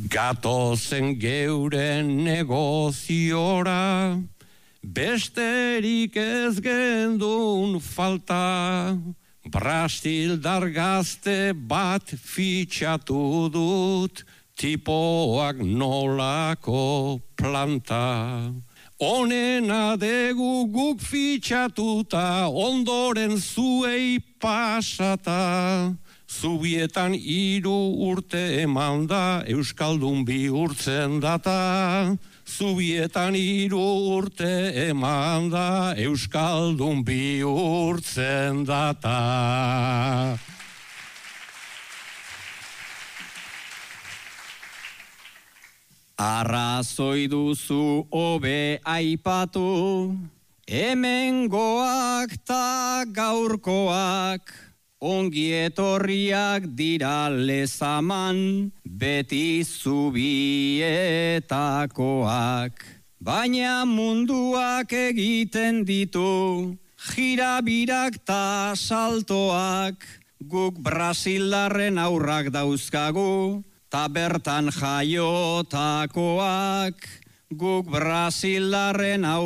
Gatozen geuren negoziora, besterik ez gendun falta, Brasildar gazte bat fitxatu dut, tipoak nolako planta. Honena degu guk fitxatuta, ondoren zuei pasata, Zubietan 3 urte eman da, Euskaldun bihurtzen data. Zubietan 3 urte eman da, Euskaldun bihurtzen data. Arrazoi duzu hobe aipatu, hemengoak ta gaurkoak, ongi etorriak dira lezaman, beti zubietakoak. Baina munduak egiten ditu, jirabirak ta saltoak, guk Brasildarren aurrak dauzkagu, ta bertan jaiotakoak, guk Brasildarren aurrak